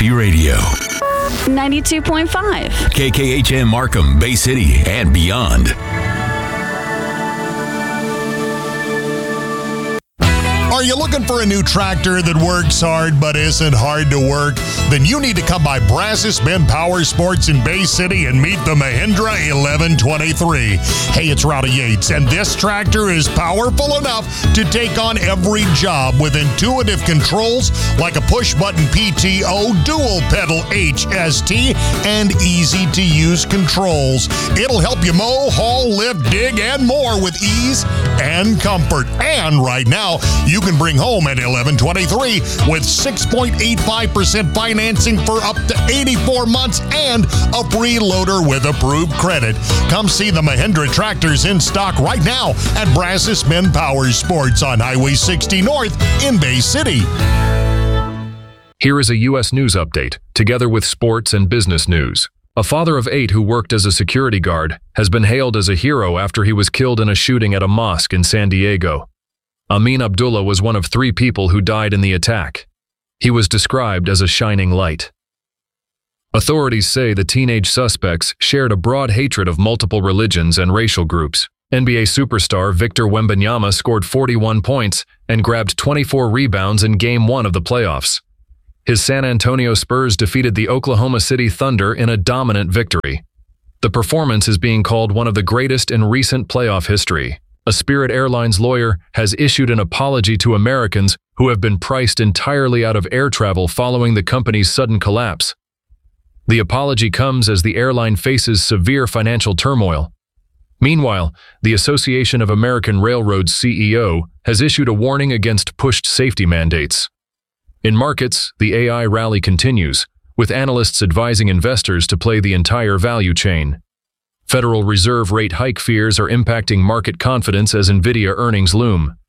Happy Radio. 92.5. KKHM Markham, Bay City, and beyond. Are you looking for a new tractor that works hard but isn't hard to work? Then you need to come by Brazos Ben Power Sports in Bay City and meet the Mahindra 1123. Hey, it's Rowdy Yates, and this tractor is powerful enough to take on every job with intuitive controls like a push-button PTO, dual-pedal HST, and easy-to-use controls. It'll help you mow, haul, lift, dig, and more with ease and comfort. And right now, you can bring home an 1123 with 6.85% financing for up to 84 months and a free loader with approved credit. Come see the Mahindra tractors in stock right now at Brazos Ben Power Sports on Highway 60 North in Bay City. Here is a U.S. news update, together with sports and business news. A father of 8 who worked as a security guard has been hailed as a hero after he was killed in a shooting at a mosque in San Diego. Amin Abdullah was one of 3 people who died in the attack. He was described as a shining light. Authorities say the teenage suspects shared a broad hatred of multiple religions and racial groups. NBA superstar Victor Wembanyama scored 41 points and grabbed 24 rebounds in Game 1 of the playoffs. His San Antonio Spurs defeated the Oklahoma City Thunder in a dominant victory. The performance is being called one of the greatest in recent playoff history. A Spirit Airlines lawyer has issued an apology to Americans who have been priced entirely out of air travel following the company's sudden collapse. The apology comes as the airline faces severe financial turmoil. Meanwhile, the Association of American Railroads CEO has issued a warning against pushed safety mandates. In markets, the AI rally continues, with analysts advising investors to play the entire value chain. Federal Reserve rate hike fears are impacting market confidence as Nvidia earnings loom.